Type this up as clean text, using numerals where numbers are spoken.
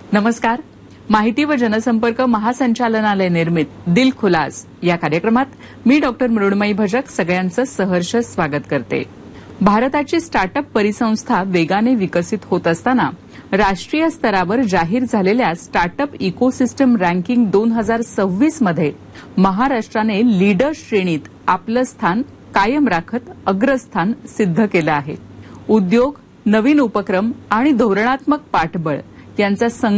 नमस्कार. माहिती व जनसंपर्क महासंचालनालय निर्मित दिल खुलास या कार्यक्रमात मी डॉक्टर मृण्मयी भजक सगळ्यांचं सहर्ष स्वागत करते. भारताची स्टार्टअप परिसंस्था वेगाने विकसित होत असताना राष्ट्रीय स्तरावर जाहीर झालेल्या स्टार्टअप इकोसिस्टम रँकिंग 2026 मध्ये महाराष्ट्राने लीडर श्रेणीत आपलं स्थान कायम राखत अग्रस्थान सिद्ध केलं आहे. उद्योग, नवीन उपक्रम आणि धोरणात्मक पाठबळ यांचा